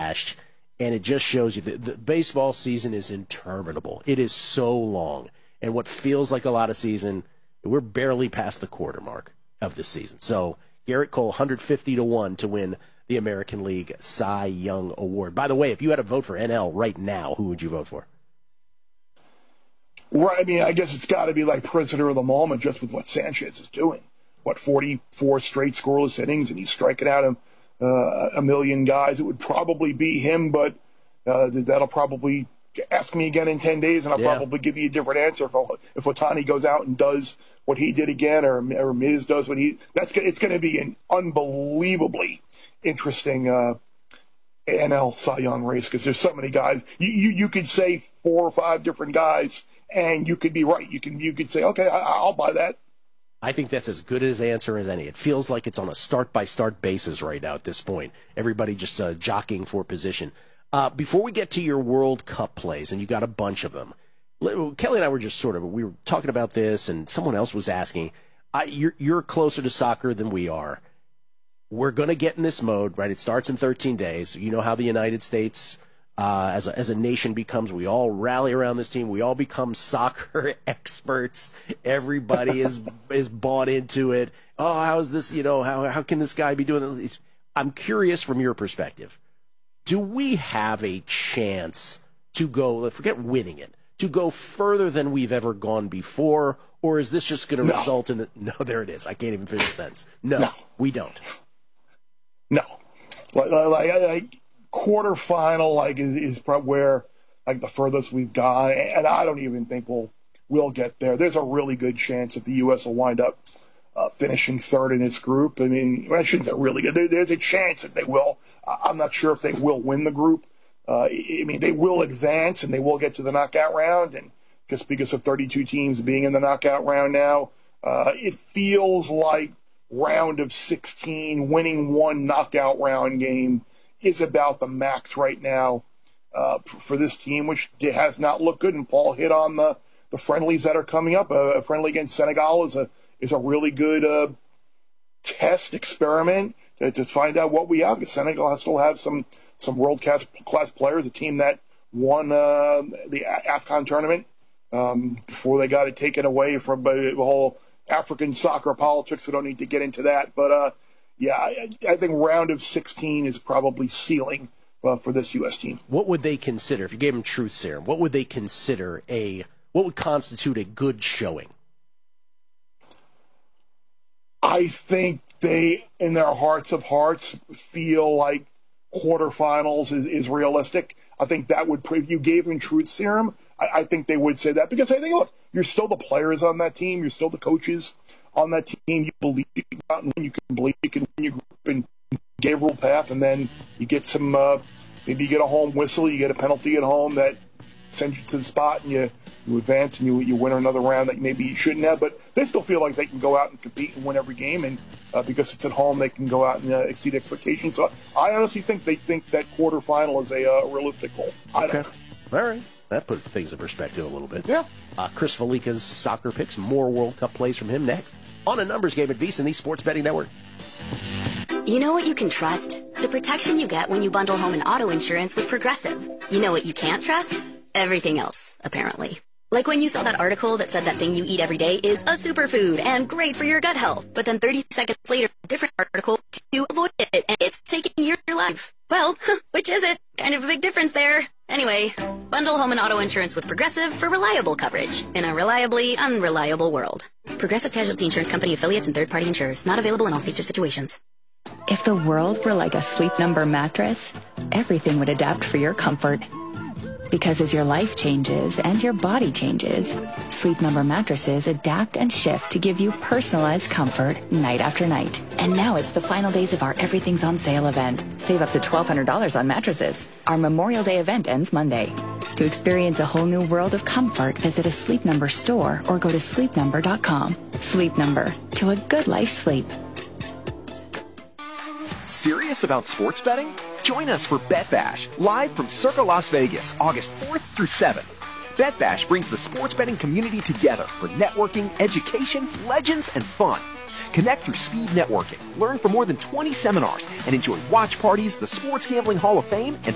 trashed, and it just shows you that the baseball season is interminable. It is so long. And what feels like a lot of season, we're barely past the quarter mark of this season. So Garrett Cole, 150-1 to win the American League Cy Young Award. By the way, if you had to vote for NL right now, who would you vote for? Right. I mean, I guess it's got to be like prisoner of the moment just with what Sanchez is doing. 44 straight scoreless innings, and he's striking out a million guys. It would probably be him, but that'll probably ask me again in 10 days, and I'll probably give you a different answer if Ohtani goes out and does what he did again, or Miz does what he. It's going to be an unbelievably interesting NL Cy Young race because there's so many guys. You could say 4 or 5 different guys, and you could be right. You could say, okay, I'll buy that. I think that's as good an answer as any. It feels like it's on a start-by-start basis right now at this point. Everybody just jockeying for position. Before we get to your World Cup plays, and you got a bunch of them, Kelly and I were just we were talking about this, and someone else was asking, you're closer to soccer than we are. We're going to get in this mode, right? It starts in 13 days. You know how the United States, as a nation becomes, we all rally around this team. We all become soccer experts. Everybody is bought into it. Oh, how is this, how can this guy be doing this? I'm curious from your perspective. Do we have a chance to go, forget winning it, to go further than we've ever gone before? Or is this just going to result in no, there it is. I can't even finish the sentence. No, we don't. No. Like quarterfinal is probably where the furthest we've gone, and I don't even think we'll get there. There's a really good chance that the U.S. will wind up finishing third in its group. I mean, I shouldn't say really good. There's a chance that they will. I'm not sure if they will win the group. I mean, they will advance and they will get to the knockout round. And just because of 32 teams being in the knockout round now, it feels like round of 16, winning one knockout round game is about the max right now for this team, which has not looked good. And Paul hit on the friendlies that are coming up. A friendly against Senegal is a really good test experiment to find out what we have. Because Senegal still have some world-class players, a team that won the AFCON tournament before they got it taken away from the whole African soccer politics. We don't need to get into that. But, I think round of 16 is probably ceiling for this U.S. team. What would they consider, if you gave them truth serum, what would they consider what would constitute a good showing? I think they, in their hearts of hearts, feel like quarterfinals is realistic. I think that would, if you gave them truth serum, I think they would say that. Because I think, look, you're still the players on that team. You're still the coaches on that team. You believe you can go out and win. You can believe you can win your group and get a rule path. And then you get some, maybe you get a home whistle. You get a penalty at home that sends you to the spot, and you advance and you win another round that maybe you shouldn't have. But they still feel like they can go out and compete and win every game. And because it's at home, they can go out and exceed expectations. So I honestly think they think that quarterfinal is a realistic goal. I don't. All right. That put things in perspective a little bit. Yeah. Chris Felica's soccer picks. More World Cup plays from him next on A Numbers Game at VSiN, the Sports Betting Network. You know what you can trust? The protection you get when you bundle home and auto insurance with Progressive. You know what you can't trust? Everything else, apparently. Like when you saw that article that said that thing you eat every day is a superfood and great for your gut health, but then 30 seconds later, a different article to avoid it, and it's taking your life. Well, which is it? Kind of a big difference there. Anyway, bundle home and auto insurance with Progressive for reliable coverage in a reliably unreliable world. Progressive Casualty Insurance Company affiliates and third-party insurers. Not available in all states or situations. If the world were like a Sleep Number mattress, everything would adapt for your comfort. Because as your life changes and your body changes, Sleep Number mattresses adapt and shift to give you personalized comfort night after night. And now it's the final days of our Everything's on Sale event. Save up to $1,200 on mattresses. Our Memorial Day event ends Monday. To experience a whole new world of comfort, visit a Sleep Number store or go to sleepnumber.com. Sleep Number, to a good life sleep. Serious about sports betting? Join us for Bet Bash, live from Circa Las Vegas, August 4th through 7th. Bet Bash brings the sports betting community together for networking, education, legends, and fun. Connect through speed networking, learn from more than 20 seminars, and enjoy watch parties, the Sports Gambling Hall of Fame, and